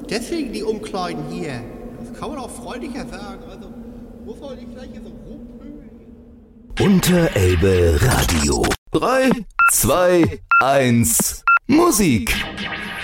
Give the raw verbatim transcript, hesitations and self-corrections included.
deswegen die Umkleiden hier. Das kann man auch freundlicher sagen. Also muss man nicht gleich hier so rumpöbeln. Unterelbe Radio. drei, zwei, eins, Musik.